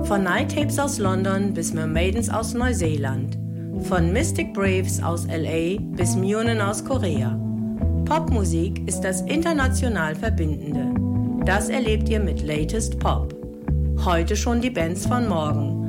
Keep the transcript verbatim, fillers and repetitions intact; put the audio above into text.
Von Night Tapes aus London bis Mermaidens aus Neuseeland. Von Mystic Braves aus L A bis Munin aus Korea. Popmusik ist das international Verbindende. Das erlebt ihr mit Latest Pop. Heute schon die Bands von morgen.